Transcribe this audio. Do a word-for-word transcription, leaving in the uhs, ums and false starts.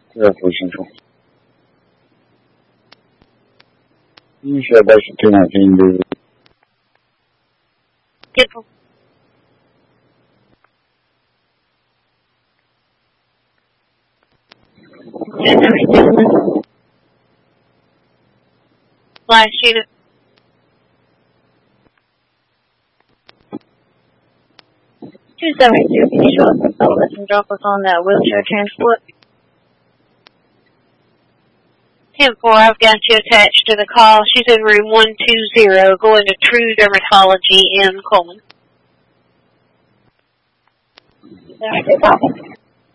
这不清楚。医学的是这两天的。 Careful. Last unit. two seventy-two, can you show us some Elvis and drop us on that wheelchair transport? ten four, I've got you attached to the call. She's in room one two zero, going to True Dermatology in Coleman. All right, no problem.